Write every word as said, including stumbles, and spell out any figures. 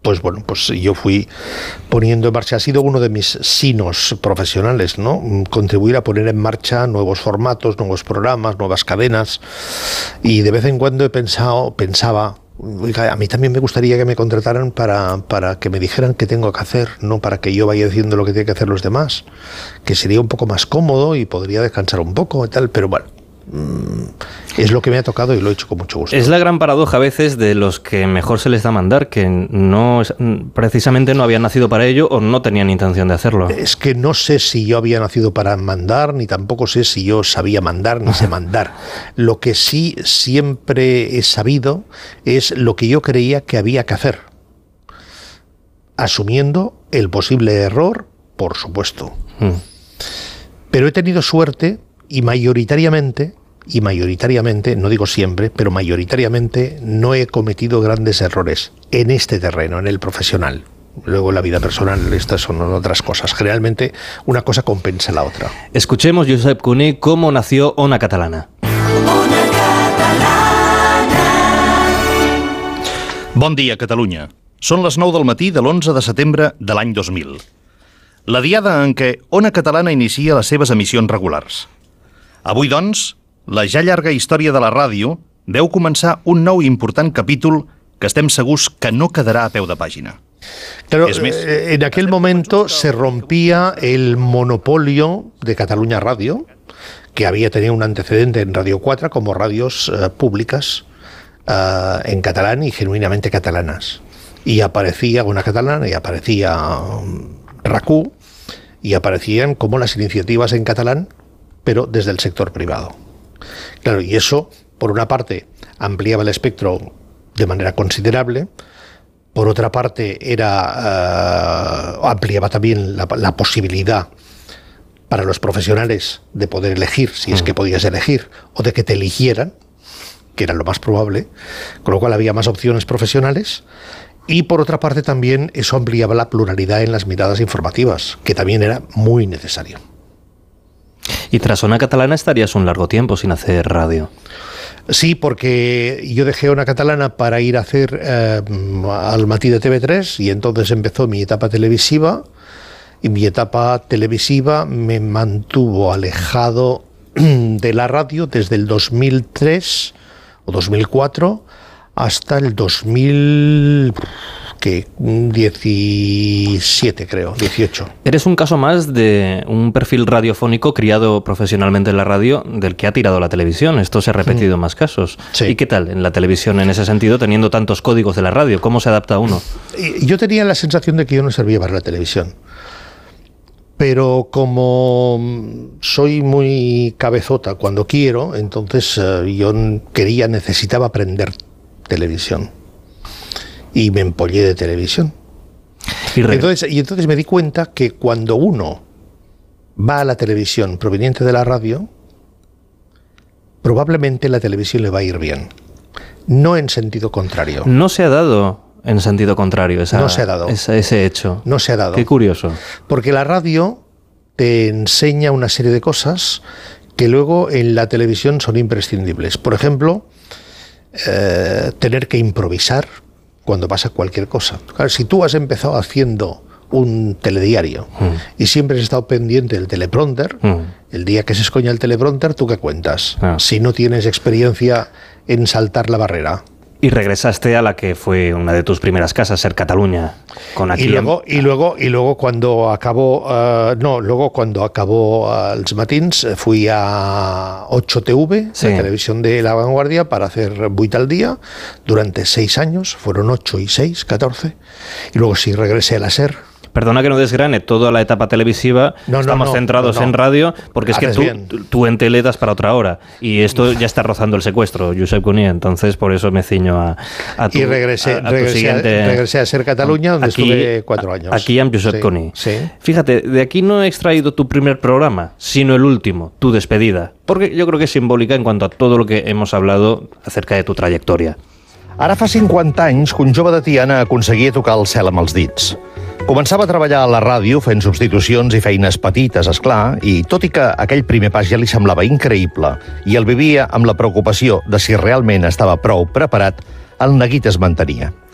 pues bueno, pues yo fui poniendo en marcha, ha sido uno de mis sinos profesionales, ¿no? Contribuir a poner en marcha nuevos formatos, nuevos programas, nuevas cadenas, y de vez en cuando he pensado, pensaba, oiga, a mí también me gustaría que me contrataran para, para que me dijeran qué tengo que hacer, no para que yo vaya diciendo lo que tienen que hacer los demás, que sería un poco más cómodo y podría descansar un poco y tal, pero bueno, es lo que me ha tocado y lo he hecho con mucho gusto. Es la gran paradoja a veces de los que mejor se les da mandar, que no precisamente no habían nacido para ello o no tenían intención de hacerlo. Es que no sé si yo había nacido para mandar, ni tampoco sé si yo sabía mandar, ni sé mandar. Lo que sí siempre he sabido es lo que yo creía que había que hacer, asumiendo el posible error, por supuesto. Mm. Pero he tenido suerte y mayoritariamente, y mayoritariamente, no digo siempre, pero mayoritariamente no he cometido grandes errores en este terreno, en el profesional. Luego en la vida personal, estas son otras cosas. Generalmente una cosa compensa la otra. Escuchemos, Josep Cuní, cómo nació Ona Catalana. Ona Catalana. Bon dia, Catalunya. Són les nou del matí de l'onze de setembre de l'any dos mil. La diada en què Ona Catalana inicia les seves emissions regulars. Avui, doncs, la ja llarga història de la ràdio veu començar un nou important capítol que estem segurs que no quedará a peu de pàgina. Claro, es més, en aquel momento se rompía el monopolio de Catalunya Radio, que había tenido un antecedente en Radio cuatro como radios uh, públicas uh, en catalán y genuinamente catalanas. Y aparecía Ona Catalana y aparecía um, R A C U y aparecían como las iniciativas en catalán, pero desde el sector privado. Claro, y eso, por una parte, ampliaba el espectro de manera considerable, por otra parte, era uh, ampliaba también la, la posibilidad para los profesionales de poder elegir, si es que podías elegir, o de que te eligieran, que era lo más probable, con lo cual había más opciones profesionales, y por otra parte también eso ampliaba la pluralidad en las miradas informativas, que también era muy necesario. Y tras Ona Catalana estarías un largo tiempo sin hacer radio. Sí, porque yo dejé Ona Catalana para ir a hacer eh, al matí de T V tres y entonces empezó mi etapa televisiva, y mi etapa televisiva me mantuvo alejado de la radio desde el dos mil tres o dos mil cuatro hasta el dos mil diecisiete, creo, dieciocho. Eres un caso más de un perfil radiofónico criado profesionalmente en la radio del que ha tirado la televisión. Esto se ha repetido en más casos. Sí. ¿Y qué tal en la televisión en ese sentido, teniendo tantos códigos de la radio? ¿Cómo se adapta uno? Yo tenía la sensación de que yo no servía para la televisión. Pero como soy muy cabezota cuando quiero, entonces eh, yo quería, necesitaba aprender televisión. Y me empollé de televisión. Y, entonces, y entonces me di cuenta que cuando uno va a la televisión proveniente de la radio, probablemente la televisión le va a ir bien. No en sentido contrario. No se ha dado en sentido contrario esa, no se ha dado. Esa, ese hecho. No se ha dado. Qué curioso. Porque la radio te enseña una serie de cosas que luego en la televisión son imprescindibles. Por ejemplo, eh, tener que improvisar cuando pasa cualquier cosa. Claro, si tú has empezado haciendo un telediario mm. y siempre has estado pendiente del teleprompter, mm. el día que se escoña el teleprompter, ¿tú qué cuentas? Ah. Si no tienes experiencia en saltar la barrera. Y regresaste a la que fue una de tus primeras casas, Ser Catalunya, con aquí. Y luego, y luego, y luego cuando acabó, uh, no, luego cuando acabó uh, Els Matins, fui a ocho T V, sí. la televisión de La Vanguardia, para hacer vuit al día durante seis años, fueron ocho y seis, catorce, y luego sí regresé a la Ser. Perdona que no desgrane toda la etapa televisiva, no, estamos no, no, centrados no, no. en radio, porque es Haces que tú, tú en tele das para otra hora, y esto ya está rozando el secuestro, Josep Cuní, entonces por eso me ciño a, a tu, y regresé, a, a regresé, tu siguiente... a, regresé a Ser Catalunya, donde aquí, estuve cuatro años. Aquí en Josep sí, Cuní. Sí. Fíjate, de aquí no he extraído tu primer programa, sino el último, tu despedida, porque yo creo que es simbólica en cuanto a todo lo que hemos hablado acerca de tu trayectoria. Ara fa cinquanta anys que un jove de Tiana aconseguia tocar el cel amb els dits. Començava a treballar a la ràdio fent substitucions i feines petites, esclar, i tot i que aquell primer pas ja li semblava increïble i el vivia amb la preocupació de si realment estava prou preparat, el neguit es mantenia.